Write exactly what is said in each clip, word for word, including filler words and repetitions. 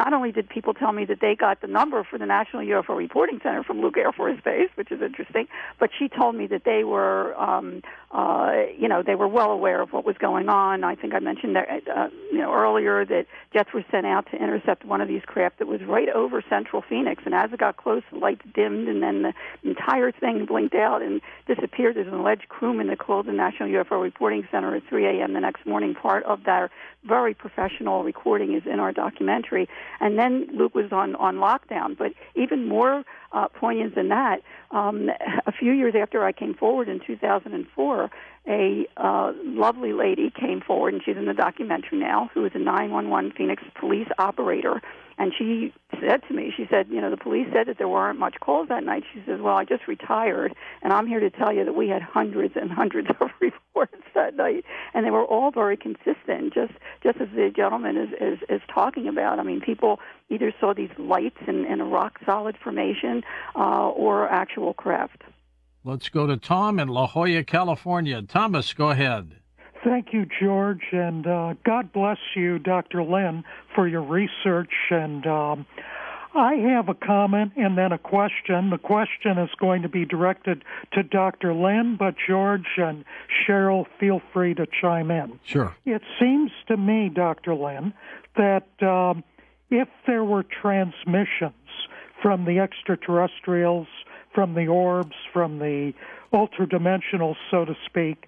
not only did people tell me that they got the number for the National U F O Reporting Center from Luke Air Force Base, which is interesting, but she told me that they were, um, uh, you know, they were well aware of what was going on. I think I mentioned that, uh, you know, earlier that jets were sent out to intercept one of these craft that was right over central Phoenix, and as it got close, the lights dimmed, and then the entire thing blinked out and disappeared. There's an alleged crewman that called the National U F O Reporting Center at three a.m. the next morning. Part of their very professional recording is in our documentary. And then Luke was on, on lockdown. But even more uh, poignant than that, um, a few years after I came forward in two thousand four, a uh, lovely lady came forward, and she's in the documentary now, who is a nine one one Phoenix police operator. And she said to me, she said, you know, the police said that there weren't much calls that night. She says, well, I just retired, and I'm here to tell you that we had hundreds and hundreds of reports that night, and they were all very consistent, just just as the gentleman is, is, is talking about. I mean, people either saw these lights in, in a rock-solid formation uh, or actual craft. Let's go to Tom in La Jolla, California. Thomas, go ahead. Thank you, George, and uh, God bless you, Doctor Lynn, for your research. And um, I have a comment and then a question. The question is going to be directed to Doctor Lynn, but George and Cheryl, feel free to chime in. Sure. It seems to me, Doctor Lynn, that um, if there were transmissions from the extraterrestrials, from the orbs, from the ultradimensionals, so to speak,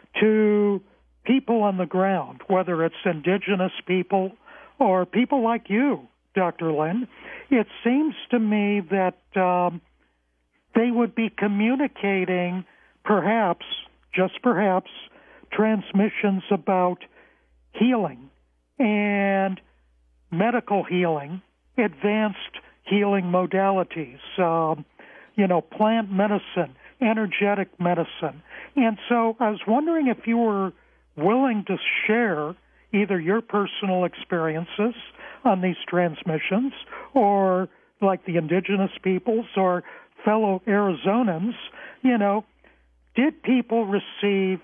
to people on the ground, whether it's indigenous people or people like you, Doctor Lynn, it seems to me that um, they would be communicating, perhaps, just perhaps, transmissions about healing and medical healing, advanced healing modalities, um, you know, plant medicine, energetic medicine. And so I was wondering if you were willing to share either your personal experiences on these transmissions or like the indigenous peoples or fellow Arizonans, you know, did people receive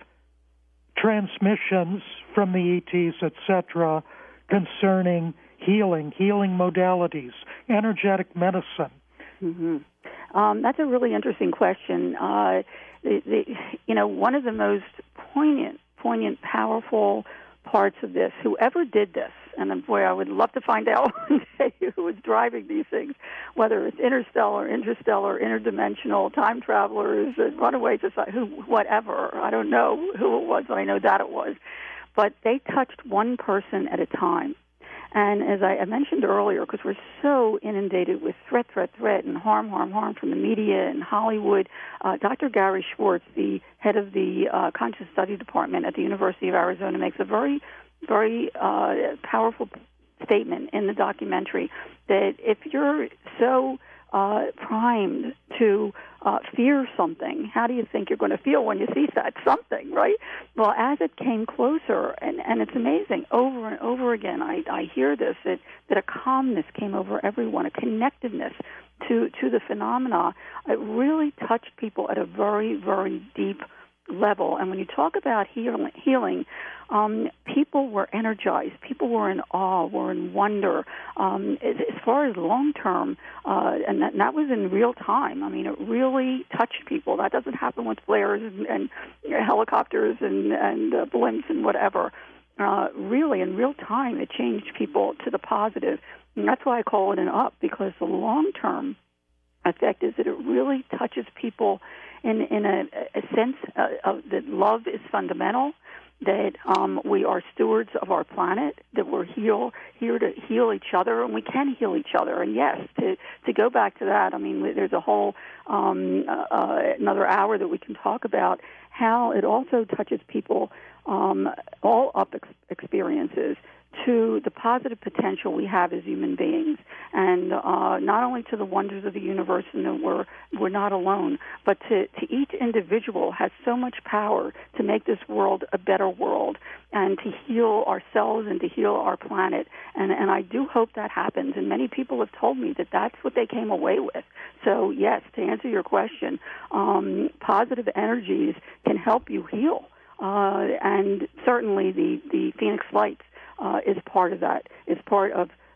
transmissions from the E Ts, et cetera, concerning healing, healing modalities, energetic medicine? Mm-hmm. Um, that's a really interesting question. Uh, the, the, you know, one of the most poignant, poignant, powerful parts of this, whoever did this, and boy, I would love to find out one day who was driving these things, whether it's interstellar, interstellar, interdimensional, time travelers, runaway society, who, whatever. I don't know who it was, but I know that it was. But they touched one person at a time. And as I mentioned earlier, because we're so inundated with threat, threat, threat, and harm, harm, harm from the media and Hollywood, uh, Doctor Gary Schwartz, the head of the uh, Conscious Study Department at the University of Arizona, makes a very, very uh, powerful statement in the documentary that if you're so uh, primed to uh, fear something, how do you think you're going to feel when you see that something, right? Well, as it came closer, and, and it's amazing, over and over again, I, I hear this, that, that a calmness came over everyone, a connectedness to, to the phenomena. It really touched people at a very, very deep level. And when you talk about healing, healing um, people were energized. People were in awe, were in wonder. Um, as, as far as long-term, uh, and, that, and that was in real time. I mean, it really touched people. That doesn't happen with flares and, and you know, helicopters and, and uh, blimps and whatever. Uh, really, in real time, it changed people to the positive. And that's why I call it an up, because the long-term effect is that it really touches people in, in a, a sense uh, of that love is fundamental, that um, we are stewards of our planet, that we're heal, here to heal each other, and we can heal each other. And yes, to, to go back to that, I mean, there's a whole um, uh, another hour that we can talk about how it also touches people, um, all up ex- experiences, to the positive potential we have as human beings, and uh, not only to the wonders of the universe and that we're, we're not alone, but to, to each individual has so much power to make this world a better world and to heal ourselves and to heal our planet. And, and I do hope that happens, and many people have told me that that's what they came away with. So, yes, to answer your question, um, positive energies can help you heal, uh, and certainly the, the Phoenix Lights Uh, is part of that, is part of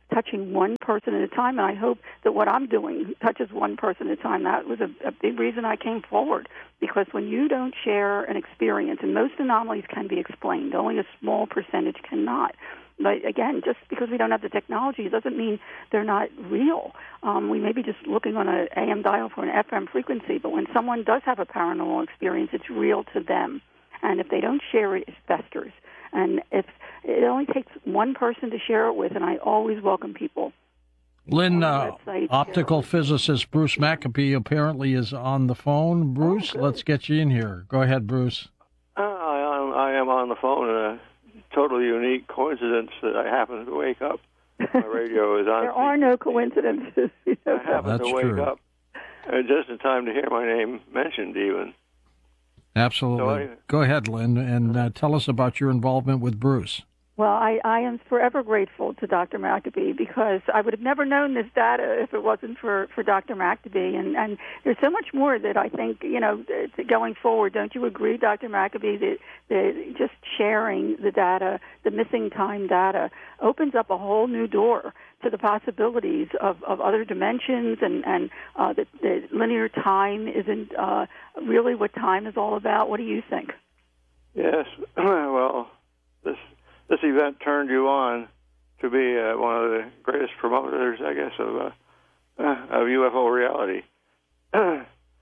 touching one person at a time, and I hope that what I'm doing touches one person at a time. That was a, a big reason I came forward, because when you don't share an experience, and most anomalies can be explained, only a small percentage cannot. But again, just because we don't have the technology doesn't mean they're not real. Um, we may be just looking on an A M dial for an F M frequency, but when someone does have a paranormal experience, it's real to them. And if they don't share it, it festers. And if it only takes one person to share it with, and I always welcome people. Lynn, uh, optical physicist Bruce Maccabee apparently is on the phone. Bruce, oh, let's get you in here. Go ahead, Bruce. Uh, I, I am on the phone. Uh, totally unique coincidence that I happen to wake up. My radio is on. There are no coincidences. I happen That's to wake true. up uh, just in time to hear my name mentioned, even. Absolutely. So I, Go ahead, Lynn, and uh, tell us about your involvement with Bruce. Well, I, I am forever grateful to Doctor Maccabee, because I would have never known this data if it wasn't for, for Doctor Maccabee. And, and there's so much more that I think, you know, going forward, don't you agree, Doctor Maccabee, that, that just sharing the data, the missing time data, opens up a whole new door to the possibilities of, of other dimensions, and, and uh, that the linear time isn't uh, really what time is all about. What do you think? yes. Well, this... This event turned you on to be uh, one of the greatest promoters, I guess, of uh, uh, of U F O reality, and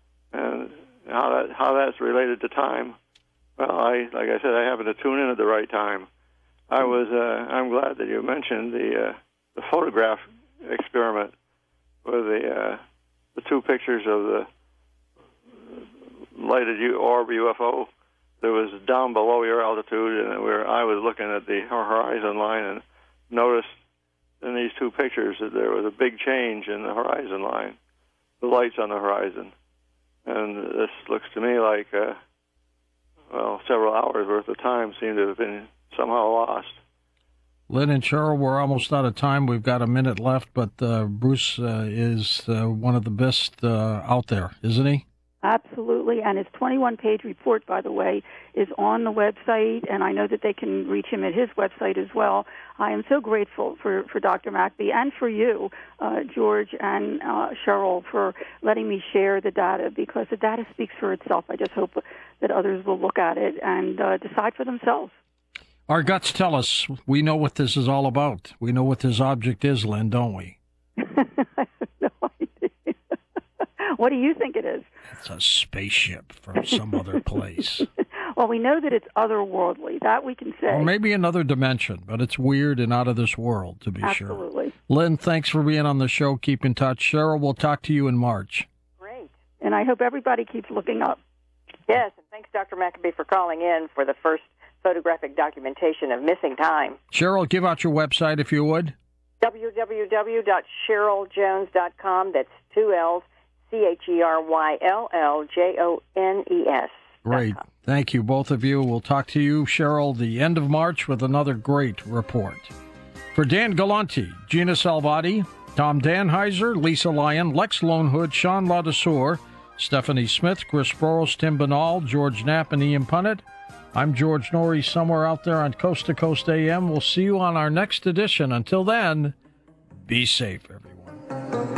how that how that's related to time. Well, I like I said, I happened to tune in at the right time. I was. Uh, I'm glad that you mentioned the uh, the photograph experiment with the uh, the two pictures of the lighted U- orb U F O. That was down below your altitude, and where I was looking at the horizon line, and noticed in these two pictures that there was a big change in the horizon line, the lights on the horizon. And this looks to me like, uh, well, several hours worth of time seemed to have been somehow lost. Lynn and Cheryl, we're almost out of time. We've got a minute left, but uh, Bruce uh, is uh, one of the best uh, out there, isn't he? Absolutely, and his twenty-one page report, by the way, is on the website, and I know that they can reach him at his website as well. I am so grateful for, for Doctor Maccabee and for you, uh, George and uh, Cheryl, for letting me share the data, because the data speaks for itself. I just hope that others will look at it and uh, decide for themselves. Our guts tell us we know what this is all about. We know what this object is, Lynn, don't we? I have no idea. What do you think it is? It's a spaceship from some other place. Well, we know that it's otherworldly. That we can say. Or maybe another dimension, but it's weird and out of this world, to be sure. Absolutely. Lynn, thanks for being on the show. Keep in touch. Cheryl, we'll talk to you in March. Great. And I hope everybody keeps looking up. Yes, and thanks, Doctor Maccabee, for calling in for the first photographic documentation of missing time. Cheryl, give out your website if you would. w w w dot cheryl jones dot com. That's two L's, C H E R Y L L J O N E S. Great. Thank you, both of you. We'll talk to you, Cheryl, the end of March with another great report. For Dan Galante, Gina Salvati, Tom Danheiser, Lisa Lyon, Lex Lonehood, Sean Ladesseur, Stephanie Smith, Chris Sproros, Tim Banal, George Knapp, and Ian Punnett, I'm George Norrie, somewhere out there on Coast to Coast A M. We'll see you on our next edition. Until then, be safe, everyone.